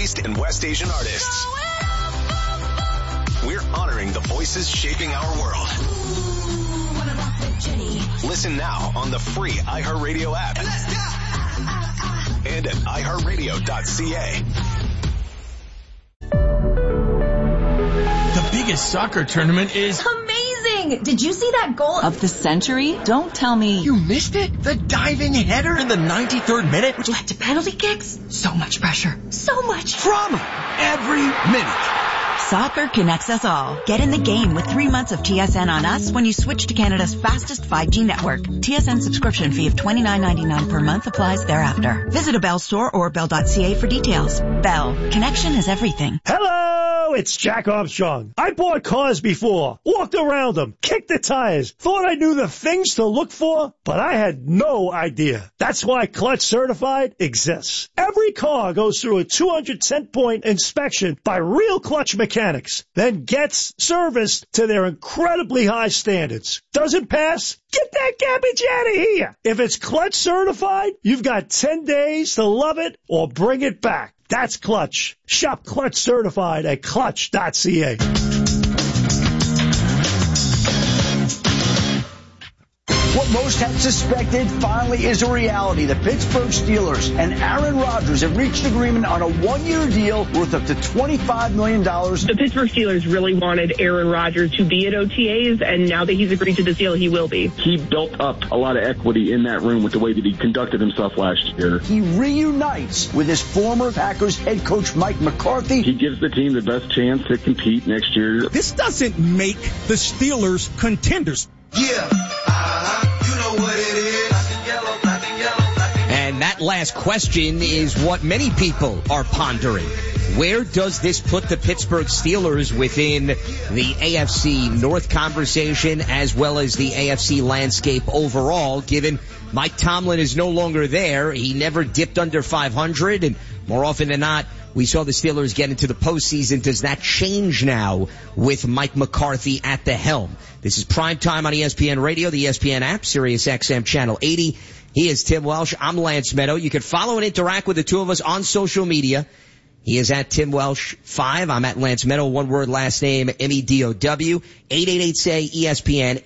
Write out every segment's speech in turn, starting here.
East and West Asian artists. We're honoring the voices shaping our world. Listen now on the free iHeartRadio app and at iHeartRadio.ca. The biggest soccer tournament is amazing! Did you see that goal of the century? Don't tell me you missed it. The diving header in the 93rd minute, which led to penalty kicks. So much pressure. So much drama every minute. Soccer connects us all. Get in the game with 3 months of TSN on us when you switch to Canada's fastest 5G network. TSN subscription fee of $29.99 per month applies thereafter. Visit a Bell store or bell.ca for details. Bell. Connection is everything. Hello, it's Jack Armstrong. I bought cars before, walked around them, kicked the tires, thought I knew the things to look for, but I had no idea. That's why Clutch Certified exists. Every car goes through a 210-point inspection by real Clutch mechanics, then gets serviced to their incredibly high standards. Doesn't pass? Get that garbage out of here. If it's Clutch Certified, you've got 10 days to love it or bring it back. That's Clutch. Shop Clutch Certified at clutch.ca. What most had suspected finally is a reality. The Pittsburgh Steelers and Aaron Rodgers have reached agreement on a one-year deal worth up to $25 million. The Pittsburgh Steelers really wanted Aaron Rodgers to be at OTAs, and now that he's agreed to the deal, he will be. He built up a lot of equity in that room with the way that he conducted himself last year. He reunites with his former Packers head coach Mike McCarthy. He gives the team the best chance to compete next year. This doesn't make the Steelers contenders. Yeah. What it is. Black and yellow, black and yellow, black and yellow. And that last question is what many people are pondering. Where does this put the Pittsburgh Steelers within the AFC North conversation as well as the AFC landscape overall, given Mike Tomlin is no longer there? He never dipped under 500, and more often than not, we saw the Steelers get into the postseason. Does that change now with Mike McCarthy at the helm? This is Primetime on ESPN Radio, the ESPN app, Sirius XM Channel 80. He is Tim Welsh. I'm Lance Meadow. You can follow and interact with the two of us on social media. He is at Tim Welsh 5. I'm at Lance Meadow. One word, last name, MEDOW. 888-SAY-ESPN,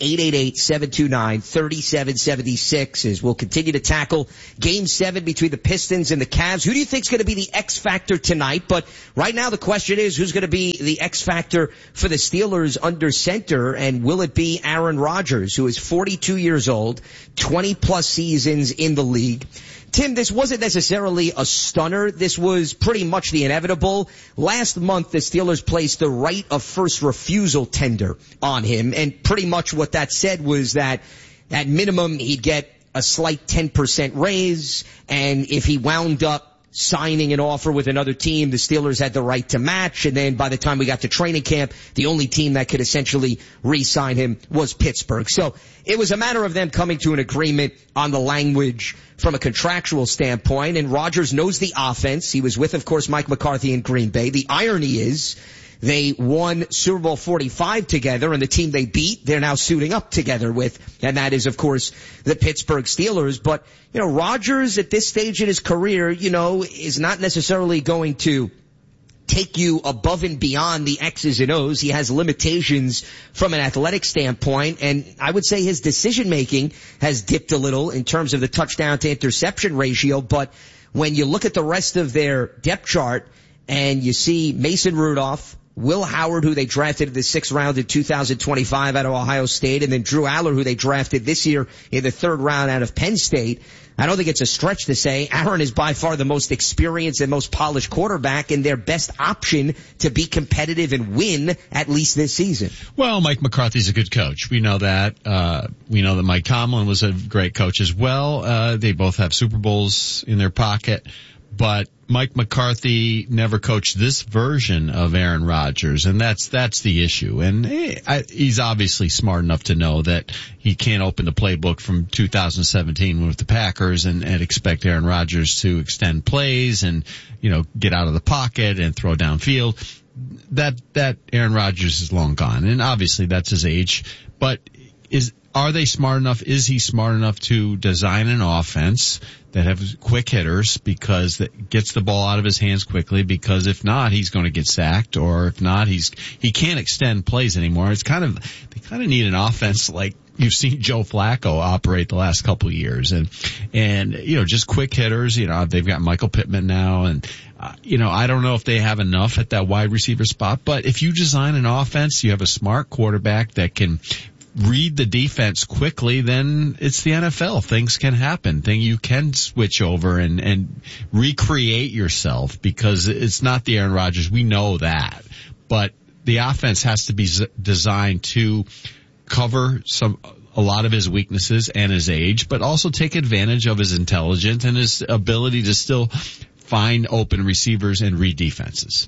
888-729-3776 as we'll continue to tackle Game 7 between the Pistons and the Cavs. Who do you think is going to be the X factor tonight? But right now the question is, who's going to be the X factor for the Steelers under center? And will it be Aaron Rodgers, who is 42 years old, 20-plus seasons in the league? Tim, this wasn't necessarily a stunner. This was pretty much the inevitable. Last month, the Steelers placed the right of first refusal tender on him, and pretty much what that said was that at minimum he'd get a slight 10% raise, and if he wound up signing an offer with another team, the Steelers had the right to match, and then by the time we got to training camp, the only team that could essentially re-sign him was Pittsburgh. So it was a matter of them coming to an agreement on the language from a contractual standpoint, and Rodgers knows the offense. He was with, of course, Mike McCarthy in Green Bay. The irony is they won Super Bowl 45 together, and the team they beat, they're now suiting up together with, and that is, of course, the Pittsburgh Steelers. But, Rodgers at this stage in his career, is not necessarily going to take you above and beyond the X's and O's. He has limitations from an athletic standpoint, and I would say his decision-making has dipped a little in terms of the touchdown to interception ratio. But when you look at the rest of their depth chart and you see Mason Rudolph, Will Howard, who they drafted in the 6th round in 2025 out of Ohio State, and then Drew Aller, who they drafted this year in the 3rd round out of Penn State, I don't think it's a stretch to say Aaron is by far the most experienced and most polished quarterback and their best option to be competitive and win at least this season. Well, Mike McCarthy's a good coach. We know that. We know that Mike Tomlin was a great coach as well. They both have Super Bowls in their pocket. But Mike McCarthy never coached this version of Aaron Rodgers, and that's the issue. And he's obviously smart enough to know that he can't open the playbook from 2017 with the Packers and expect Aaron Rodgers to extend plays and, get out of the pocket and throw downfield. That Aaron Rodgers is long gone, and obviously that's his age. But are they smart enough? Is he smart enough to design an offense that have quick hitters because that gets the ball out of his hands quickly? Because if not, he's going to get sacked, or if not, he can't extend plays anymore. They kind of need an offense like you've seen Joe Flacco operate the last couple of years, and just quick hitters. They've got Michael Pittman now, and I don't know if they have enough at that wide receiver spot. But if you design an offense, you have a smart quarterback that can read the defense quickly, then it's the NFL. Things can happen. You can switch over and recreate yourself, because it's not the Aaron Rodgers. We know that. But the offense has to be designed to cover a lot of his weaknesses and his age, but also take advantage of his intelligence and his ability to still find open receivers and read defenses.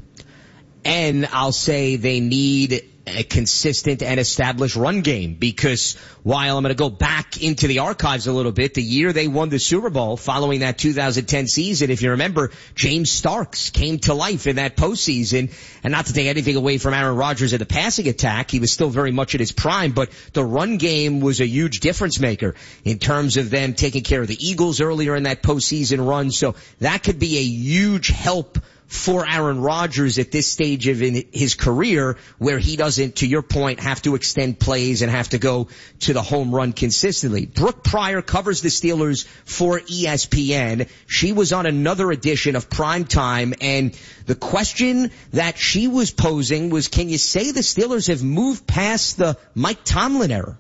And I'll say they need a consistent and established run game, because while I'm going to go back into the archives a little bit, the year they won the Super Bowl following that 2010 season, if you remember, James Starks came to life in that postseason. And not to take anything away from Aaron Rodgers in the passing attack, he was still very much at his prime, but the run game was a huge difference maker in terms of them taking care of the Eagles earlier in that postseason run. So that could be a huge help for Aaron Rodgers at this stage of his career, where he doesn't, to your point, have to extend plays and have to go to the home run consistently. Brooke Pryor covers the Steelers for ESPN. She was on another edition of Primetime, and the question that she was posing was, can you say the Steelers have moved past the Mike Tomlin era?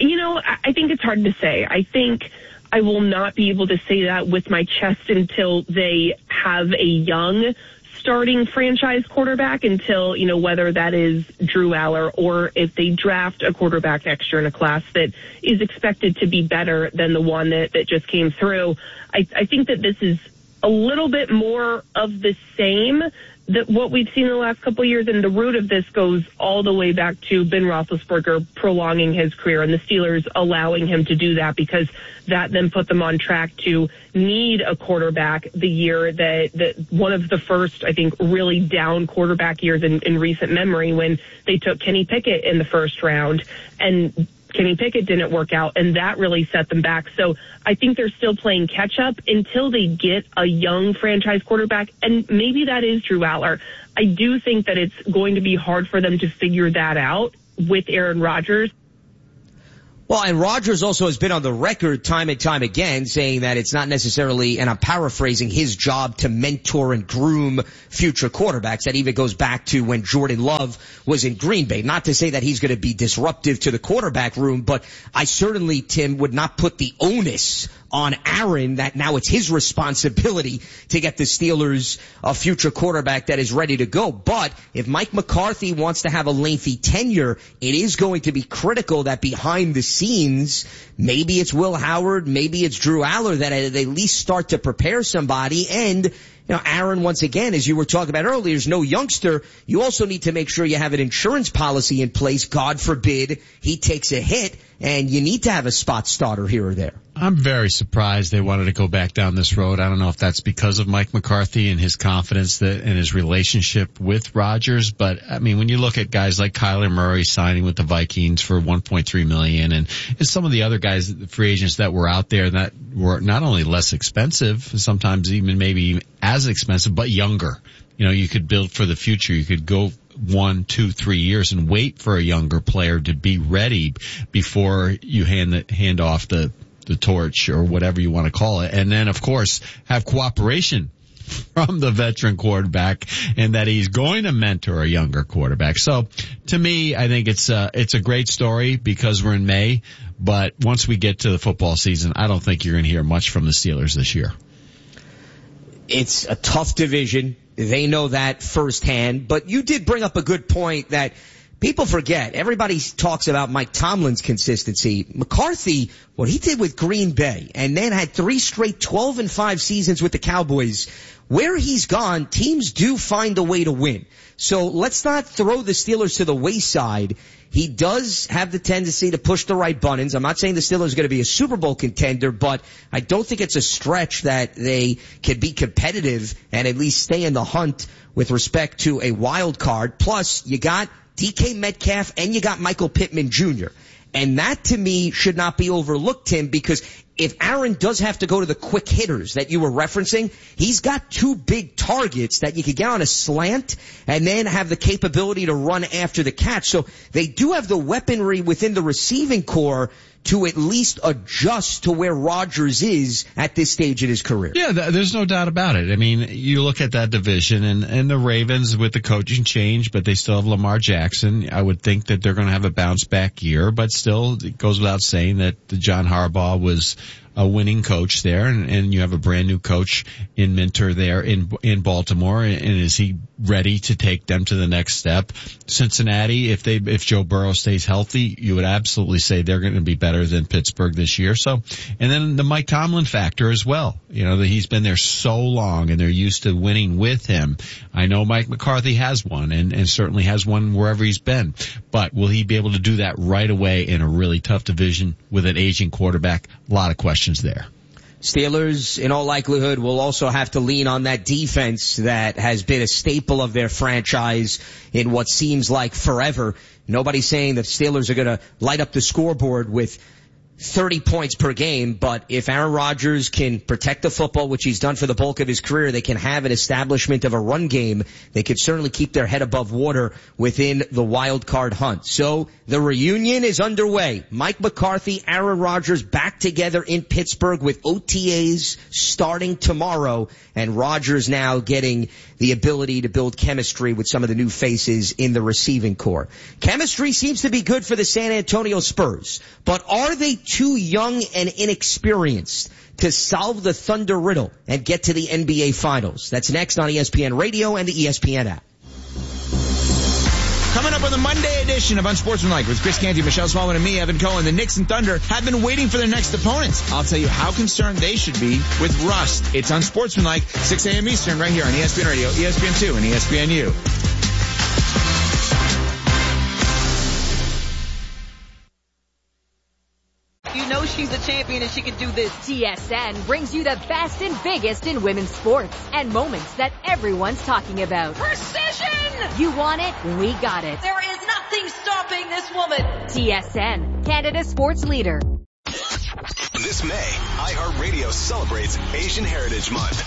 I think it's hard to say. I think I will not be able to say that with my chest until they have a young starting franchise quarterback, until, whether that is Drew Aller or if they draft a quarterback next year in a class that is expected to be better than the one that just came through. I think that this is a little bit more of the same that what we've seen in the last couple of years, and the root of this goes all the way back to Ben Roethlisberger prolonging his career and the Steelers allowing him to do that, because that then put them on track to need a quarterback the year that one of the first, I think, really down quarterback years in recent memory, when they took Kenny Pickett in the first round, and Kenny Pickett didn't work out, and that really set them back. So I think they're still playing catch-up until they get a young franchise quarterback, and maybe that is Drew Aller. I do think that it's going to be hard for them to figure that out with Aaron Rodgers. Well, and Rodgers also has been on the record time and time again saying that it's not necessarily, and I'm paraphrasing, his job to mentor and groom future quarterbacks. That even goes back to when Jordan Love was in Green Bay. Not to say that he's going to be disruptive to the quarterback room, but I certainly, Tim, would not put the onus on Aaron that now it's his responsibility to get the Steelers a future quarterback that is ready to go. But if Mike McCarthy wants to have a lengthy tenure, it is going to be critical that behind the scenes, maybe it's Will Howard, maybe it's Drew Aller, that at least start to prepare somebody. And Aaron, once again, as you were talking about earlier, is no youngster. You also need to make sure you have an insurance policy in place. God forbid he takes a hit, and you need to have a spot starter here or there. I'm very surprised they wanted to go back down this road. I don't know if that's because of Mike McCarthy and his confidence and his relationship with Rodgers. But, I mean, when you look at guys like Kyler Murray signing with the Vikings for $1.3 million and some of the other guys, the free agents that were out there that were not only less expensive, sometimes even maybe as expensive, but younger. You could build for the future. You could go 1, 2, 3 years and wait for a younger player to be ready before you hand off the torch or whatever you want to call it. And then, of course, have cooperation from the veteran quarterback and that he's going to mentor a younger quarterback. So to me, I think it's a great story because we're in May. But once we get to the football season, I don't think you're going to hear much from the Steelers this year. It's a tough division. They know that firsthand. But you did bring up a good point that people forget. Everybody talks about Mike Tomlin's consistency. McCarthy, what he did with Green Bay, and then had 3 straight 12-5 seasons with the Cowboys. Where he's gone, teams do find a way to win. So let's not throw the Steelers to the wayside. He does have the tendency to push the right buttons. I'm not saying the Steelers are going to be a Super Bowl contender, but I don't think it's a stretch that they can be competitive and at least stay in the hunt with respect to a wild card. Plus, you got DK Metcalf and you got Michael Pittman Jr. And that, to me, should not be overlooked, Tim, because if Aaron does have to go to the quick hitters that you were referencing, he's got two big targets that you could get on a slant and then have the capability to run after the catch. So they do have the weaponry within the receiving core to at least adjust to where Rodgers is at this stage in his career. Yeah, there's no doubt about it. I mean, you look at that division and the Ravens with the coaching change, but they still have Lamar Jackson. I would think that they're going to have a bounce back year, but still it goes without saying that John Harbaugh was a winning coach there, and you have a brand new coach in Minter there in Baltimore, and is he ready to take them to the next step? Cincinnati, if Joe Burrow stays healthy, you would absolutely say they're going to be better than Pittsburgh this year. So, and then the Mike Tomlin factor as well. You know, that he's been there so long and they're used to winning with him. I know Mike McCarthy has one and certainly has one wherever he's been, but will he be able to do that right away in a really tough division with an aging quarterback? A lot of questions there. Steelers, in all likelihood, will also have to lean on that defense that has been a staple of their franchise in what seems like forever. Nobody's saying that Steelers are going to light up the scoreboard with 30 points per game, but if Aaron Rodgers can protect the football, which he's done for the bulk of his career, they can have an establishment of a run game. They could certainly keep their head above water within the wild card hunt. So the reunion is underway. Mike McCarthy, Aaron Rodgers back together in Pittsburgh with OTAs starting tomorrow, and Rodgers now getting the ability to build chemistry with some of the new faces in the receiving core. Chemistry seems to be good for the San Antonio Spurs, but are they too young and inexperienced to solve the Thunder riddle and get to the NBA Finals? That's next on ESPN Radio and the ESPN app. Coming up on the Monday edition of Unsportsmanlike with Chris Canty, Michelle Smallman, and me, Evan Cohen, the Knicks and Thunder have been waiting for their next opponents. I'll tell you how concerned they should be with rust. It's Unsportsmanlike, 6 a.m. Eastern, right here on ESPN Radio, ESPN2, and ESPNU. You know she's a champion and she can do this. TSN brings you the best and biggest in women's sports and moments that everyone's talking about. Precision! You want it? We got it. There is nothing stopping this woman. TSN, Canada's sports leader. This May, iHeartRadio celebrates Asian Heritage Month.